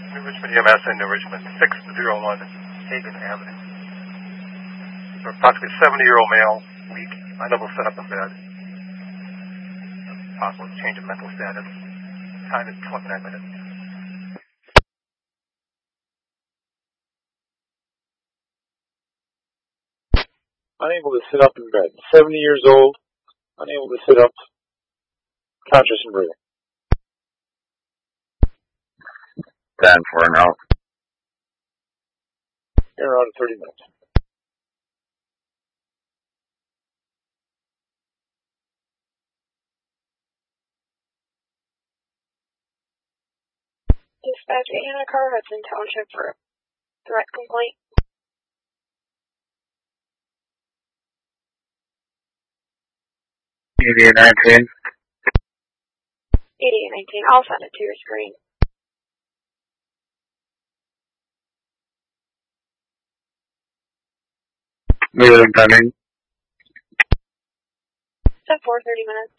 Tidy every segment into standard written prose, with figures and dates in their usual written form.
New Richmond EMS and New Richmond 601 Hagen Avenue. For approximately 70-year-old male, weak, unable to sit up in bed. Possible change of mental status. Time is 29 minutes. Unable to sit up in bed. 70 years old, unable to sit up, conscious and breathing. 10 for an out. Around 30 minutes. Dispatch Anna Carr, Hudson Township for threat complaint. 8819. 8819. I'll send it to your screen. Meeting pending. Set for 30 minutes.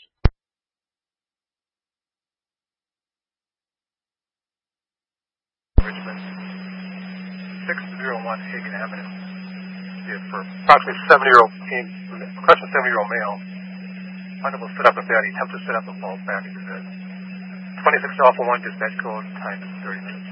Richmond 601 Hagen Avenue. For approximately 70-year-old male, unable to sit up in bed. He attempts to sit up and falls back into bed. 26 Alpha 1 dispatch code, time is 30 minutes.